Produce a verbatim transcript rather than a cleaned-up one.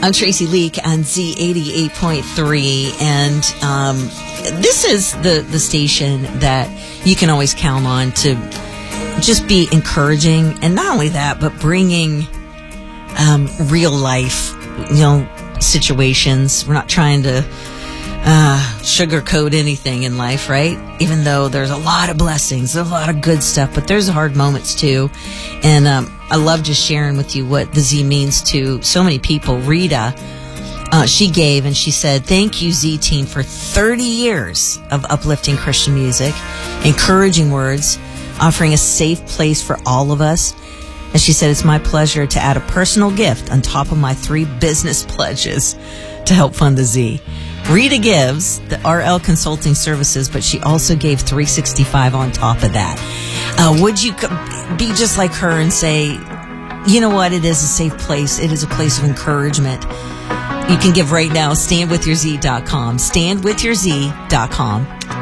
I'm Tracy Leak on Z eighty-eight point three, and um, this is the, the station that you can always count on to just be encouraging, and not only that, but bringing um, real life, you know, situations. We're not trying to uh, sugarcoat anything in life, right? Even though there's a lot of blessings, there's a lot of good stuff, but there's hard moments too. And um, I love just sharing with you what the Z means to so many people. Rita, uh, she gave and she said, "Thank you, Z Team, for thirty years of uplifting Christian music, encouraging words, offering a safe place for all of us." And she said, "It's my pleasure to add a personal gift on top of my three business pledges to help fund the Z." Rita gives the R L Consulting Services, but she also gave three sixty-five on top of that. Uh, would you be just like her and say, you know what, it is a safe place. It is a place of encouragement. You can give right now, stand with your z dot com. stand with your z dot com.